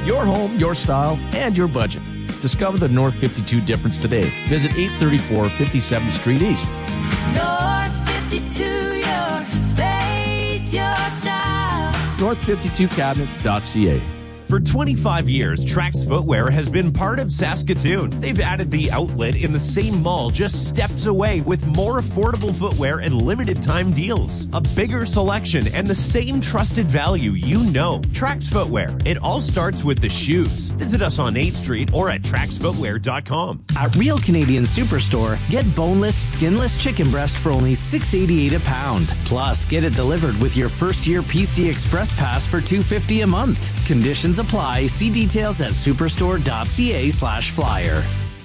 Your home, your style, and your budget. Discover the North 52 difference today. Visit 834 57th Street East. North 52, your space, your style. North52cabinets.ca. For 25 years, Trax Footwear has been part of Saskatoon. They've added the outlet in the same mall just steps away with more affordable footwear and limited time deals. A bigger selection and the same trusted value you know. Trax Footwear. It all starts with the shoes. Visit us on 8th Street or at traxfootwear.com. At Real Canadian Superstore, get boneless, skinless chicken breast for only $6.88 a pound. Plus, get it delivered with your first year PC Express Pass for $2.50 a month. Conditions apply. See details at superstore.ca/flyer.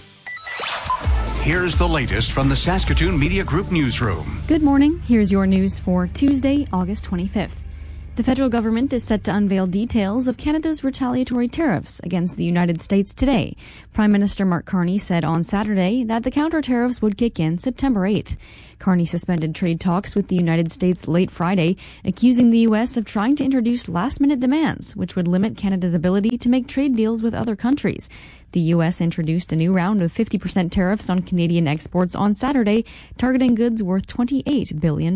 Here's the latest from the Saskatoon Media Group newsroom. Good morning. Here's your news for Tuesday, August 25th. The federal government is set to unveil details of Canada's retaliatory tariffs against the United States today. Prime Minister Mark Carney said on Saturday that the counter tariffs would kick in September 8th. Carney suspended trade talks with the United States late Friday, accusing the U.S. of trying to introduce last-minute demands, which would limit Canada's ability to make trade deals with other countries. The U.S. introduced a new round of 50% tariffs on Canadian exports on Saturday, targeting goods worth $28 billion.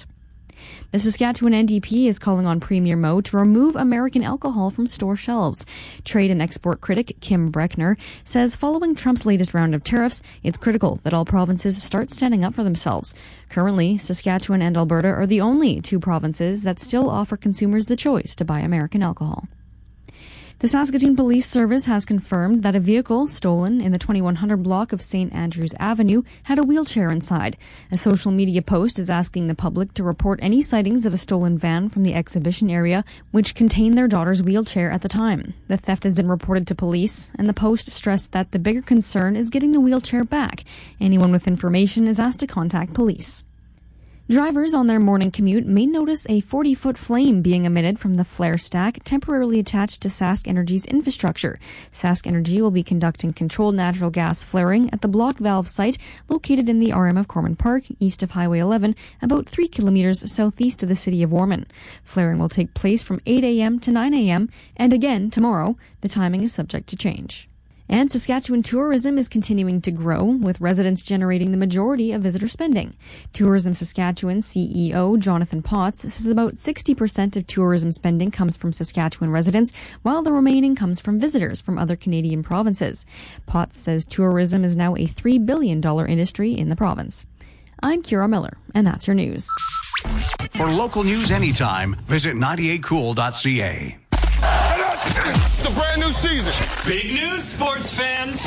The Saskatchewan NDP is calling on Premier Moe to remove American alcohol from store shelves. Trade and export critic Kim Breckner says following Trump's latest round of tariffs, it's critical that all provinces start standing up for themselves. Currently, Saskatchewan and Alberta are the only two provinces that still offer consumers the choice to buy American alcohol. The Saskatoon Police Service has confirmed that a vehicle stolen in the 2100 block of St. Andrews Avenue had a wheelchair inside. A social media post is asking the public to report any sightings of a stolen van from the exhibition area, which contained their daughter's wheelchair at the time. The theft has been reported to police, and the post stressed that the bigger concern is getting the wheelchair back. Anyone with information is asked to contact police. Drivers on their morning commute may notice a 40-foot flame being emitted from the flare stack temporarily attached to Sask Energy's infrastructure. Sask Energy will be conducting controlled natural gas flaring at the block valve site located in the RM of Corman Park, east of Highway 11, about 3 kilometers southeast of the city of Warman. Flaring will take place from 8 a.m. to 9 a.m. and again tomorrow. The timing is subject to change. And Saskatchewan tourism is continuing to grow, with residents generating the majority of visitor spending. Tourism Saskatchewan CEO Jonathan Potts says about 60% of tourism spending comes from Saskatchewan residents, while the remaining comes from visitors from other Canadian provinces. Potts says tourism is now a $3 billion industry in the province. I'm Kira Miller, and that's your news. For local news anytime, visit 98cool.ca. It's a brand new season. Big news, sports fans.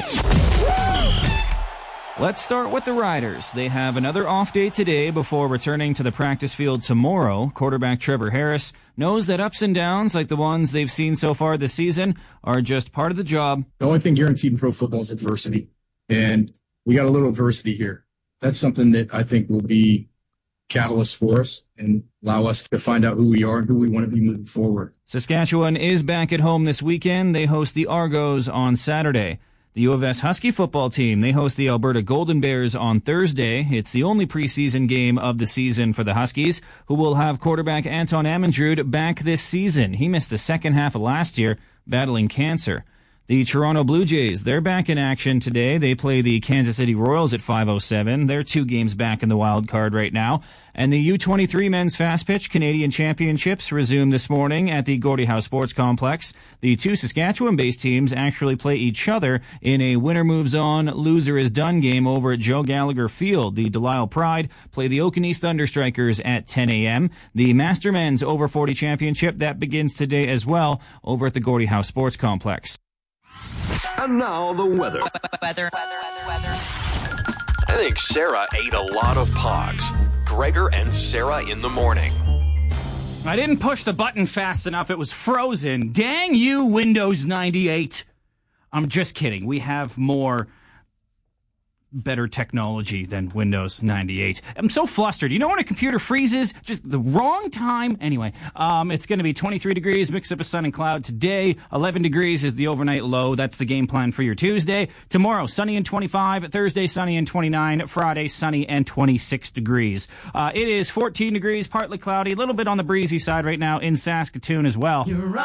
Let's start with the Riders. They have another off day today before returning to the practice field tomorrow. Quarterback Trevor Harris knows that ups and downs like the ones they've seen so far this season are just part of the job. The only thing guaranteed in pro football is adversity, and we got a little adversity here. That's something that I think will be catalyst for us and allow us to find out who we are and who we want to be moving forward. Saskatchewan is back at home this weekend. They host the Argos on Saturday. The U of S Husky football team, they host the Alberta Golden Bears on Thursday. It's the only preseason game of the season for the Huskies, who will have quarterback Anton Amundrud back this season. He missed the second half of last year, battling cancer. The Toronto Blue Jays, they're back in action today. They play the Kansas City Royals at 5:07. They're 2 games back in the wild card right now. And the U23 men's fast pitch Canadian Championships resume this morning at the Gordie Howe Sports Complex. The 2 Saskatchewan-based teams actually play each other in a winner moves on, loser is done game over at Joe Gallagher Field. The Delisle Pride play the Oaken East Thunderstrikers at 10 a.m. The Master Men's Over 40 Championship, that begins today as well over at the Gordie Howe Sports Complex. And now the weather. I think Sarah ate a lot of Pogs. Gregor and Sarah in the morning. I didn't push the button fast enough. It was frozen. Dang you, Windows 98. I'm just kidding. We have better technology than Windows 98. I'm so flustered. You know when a computer freezes? Just the wrong time. Anyway, it's going to be 23 degrees, mix up of sun and cloud today. 11 degrees is the overnight low. That's the game plan for your Tuesday. Tomorrow, sunny and 25. Thursday, sunny and 29. Friday, sunny and 26 degrees. It is 14 degrees, partly cloudy, a little bit on the breezy side right now in Saskatoon as well.